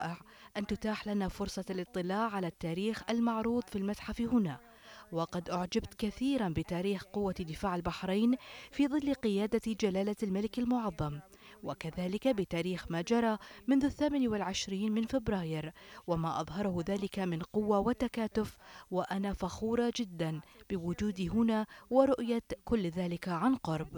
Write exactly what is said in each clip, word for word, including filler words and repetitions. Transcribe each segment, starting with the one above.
رائع أن تتاح لنا فرصة الاطلاع على التاريخ المعروض في المتحف هنا، وقد أعجبت كثيرا بتاريخ قوة دفاع البحرين في ظل قيادة جلالة الملك المعظم، وكذلك بتاريخ ما جرى منذ الثامن والعشرين من فبراير وما أظهره ذلك من قوة وتكاتف، وأنا فخورة جدا بوجودي هنا ورؤية كل ذلك عن قرب.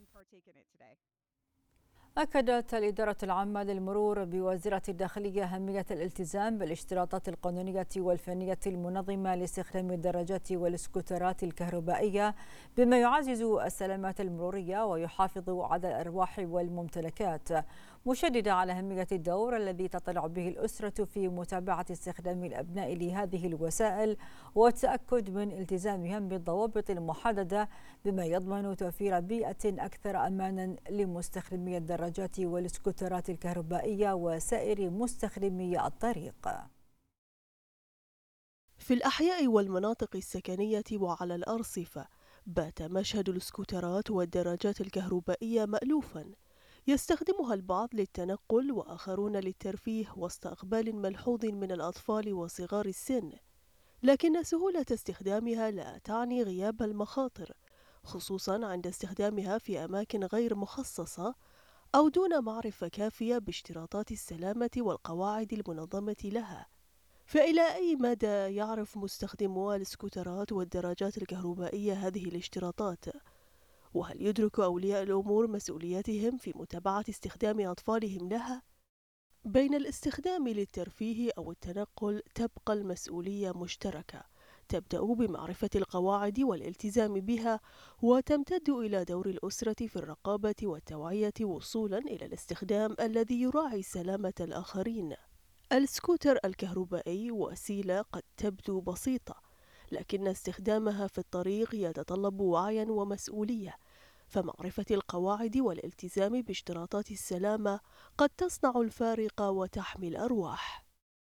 أكدت الإدارة العامة للمرور بوزارة الداخلية أهمية الالتزام بالاشتراطات القانونية والفنية المنظمة لاستخدام الدراجات والسكوترات الكهربائية بما يعزز السلامة المرورية ويحافظ على الأرواح والممتلكات، مشددة على أهمية الدور الذي تطلع به الأسرة في متابعة استخدام الأبناء لهذه الوسائل والتأكد من التزامهم بالضوابط المحددة بما يضمن توفير بيئة أكثر أمانا لمستخدمي الدراجات والسكوترات الكهربائية وسائر مستخدمي الطريق. في الأحياء والمناطق السكنية وعلى الأرصفة بات مشهد السكوترات والدراجات الكهربائية مألوفا، يستخدمها البعض للتنقل وآخرون للترفيه وسط إقبال ملحوظ من الأطفال وصغار السن، لكن سهولة استخدامها لا تعني غياب المخاطر، خصوصا عند استخدامها في أماكن غير مخصصة أو دون معرفة كافية باشتراطات السلامة والقواعد المنظمة لها. فإلى أي مدى يعرف مستخدمو السكوترات والدراجات الكهربائية هذه الاشتراطات؟ وهل يدرك أولياء الأمور مسؤوليتهم في متابعة استخدام أطفالهم لها؟ بين الاستخدام للترفيه أو التنقل تبقى المسؤولية مشتركة، تبدأ بمعرفة القواعد والالتزام بها، وتمتد إلى دور الأسرة في الرقابة والتوعية وصولا إلى الاستخدام الذي يراعي سلامة الآخرين. السكوتر الكهربائي وسيلة قد تبدو بسيطة، لكن استخدامها في الطريق يتطلب وعيا ومسؤولية، فمعرفة القواعد والالتزام باشتراطات السلامة قد تصنع الفارق وتحمي الأرواح.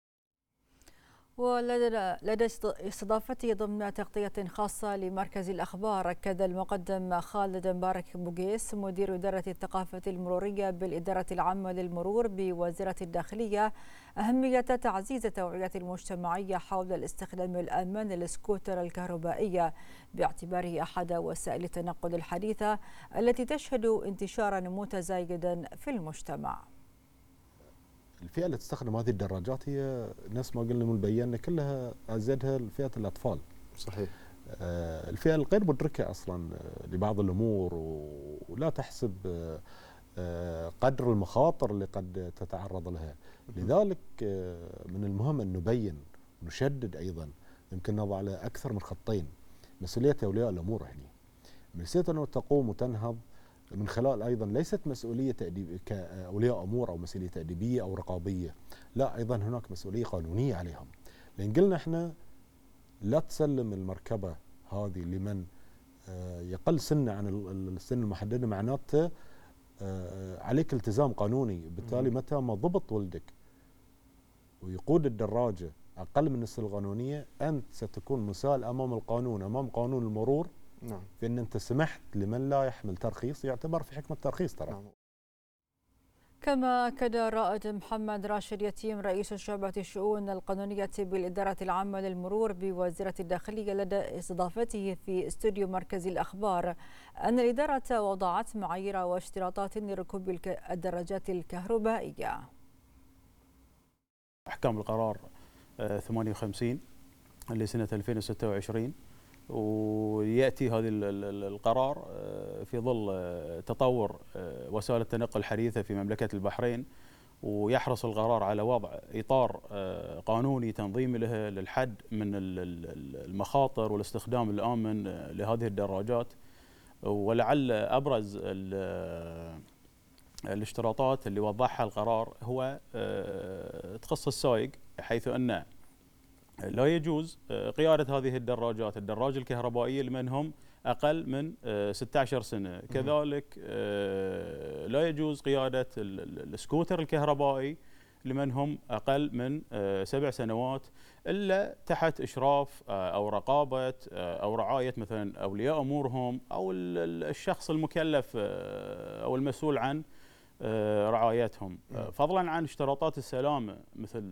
ولدى استضافتي ضمن تغطية خاصة لمركز الأخبار، أكد المقدم خالد مبارك بوغيس مدير إدارة الثقافة المرورية بالإدارة العامة للمرور بوزارة الداخلية أهمية تعزيز التوعية المجتمعية حول الاستخدام الآمن للسكوتر الكهربائية باعتباره أحد وسائل التنقل الحديثة التي تشهد انتشارا متزايدا في المجتمع. الفئة اللي تستخدم هذه الدراجات هي نفس ما قلنا من بينا كلها أزيدها فئة الأطفال. صحيح. آه الفئة الغير مدركة أصلا لبعض الأمور ولا تحسب آه قدر المخاطر اللي قد تتعرض لها، لذلك آه من المهم أن نبين ونشدد أيضا، يمكن نضع على أكثر من خطين. مسؤولية أولياء الأمور هنا، مسؤولية أنه تقوم وتنهض من خلال أيضا ليست مسؤولية تأديب كأولياء أمور أو مسؤولية تأديبية أو رقابية، لا أيضا هناك مسؤولية قانونية عليهم. لأن قلنا إحنا لا تسلم المركبة هذه لمن يقل سنه عن السن المحددة، معناته عليك التزام قانوني. بالتالي متى ما ضبط ولدك ويقود الدراجة أقل من السن القانونية، أنت ستكون مسؤول أمام القانون، أمام قانون المرور. نعم. في أن أنت سمحت لمن لا يحمل ترخيص، يعتبر في حكم الترخيص ترى. نعم. كما أكد الرائد محمد راشد يتيم رئيس شعبة الشؤون القانونية بالإدارة العامة للمرور بوزارة الداخلية لدى استضافته في استوديو مركز الأخبار أن الإدارة وضعت معايير واشتراطات لركوب الدراجات الكهربائية. أحكام القرار ثمانية وخمسين لسنة ألفين وستة وعشرين، ويأتي هذا القرار في ظل تطور وسائل التنقل الحديثة في مملكة البحرين، ويحرص القرار على وضع إطار قانوني تنظيمي له للحد من المخاطر والاستخدام الآمن لهذه الدراجات. ولعل أبرز الاشتراطات اللي وضعها القرار هو تخص السائق، حيث أن لا يجوز قيادة هذه الدراجات الدراجة الكهربائية لمن هم أقل من ستة عشر سنة، كذلك لا يجوز قيادة السكوتر الكهربائي لمن هم أقل من سبع سنوات إلا تحت إشراف أو رقابة أو رعاية مثلا أولياء أمورهم أو الشخص المكلف أو المسؤول عن رعايتهم، فضلا عن اشتراطات السلامة مثل